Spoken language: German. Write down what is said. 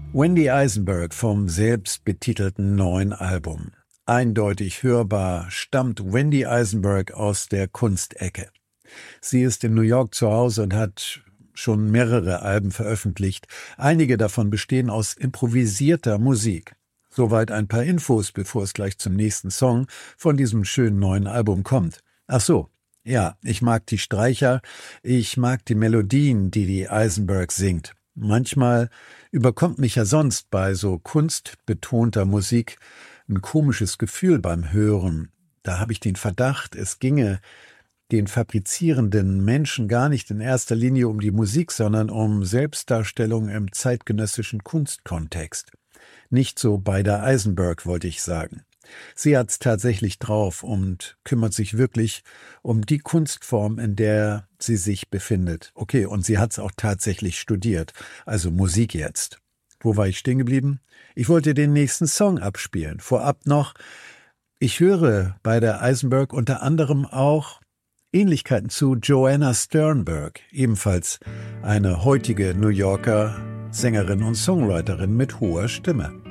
Wendy Eisenberg vom selbstbetitelten neuen Album. Eindeutig hörbar stammt Wendy Eisenberg aus der Kunstecke. Sie ist in New York zu Hause und hat schon mehrere Alben veröffentlicht. Einige davon bestehen aus improvisierter Musik. Soweit ein paar Infos, bevor es gleich zum nächsten Song von diesem schönen neuen Album kommt. Ach so, ja, ich mag die Streicher, ich mag die Melodien, die die Eisenberg singt. Manchmal überkommt mich ja sonst bei so kunstbetonter Musik ein komisches Gefühl beim Hören. Da habe ich den Verdacht, es ginge den fabrizierenden Menschen gar nicht in erster Linie um die Musik, sondern um Selbstdarstellung im zeitgenössischen Kunstkontext. Nicht so bei der Eisenberg, wollte ich sagen. Sie hat's tatsächlich drauf und kümmert sich wirklich um die Kunstform, in der sie sich befindet. Okay, und sie hat's auch tatsächlich studiert, also Musik jetzt. Wo war ich stehen geblieben? Ich wollte den nächsten Song abspielen. Vorab noch, ich höre bei der Eisenberg unter anderem auch Ähnlichkeiten zu Joanna Sternberg, ebenfalls eine heutige New Yorker Sängerin und Songwriterin mit hoher Stimme.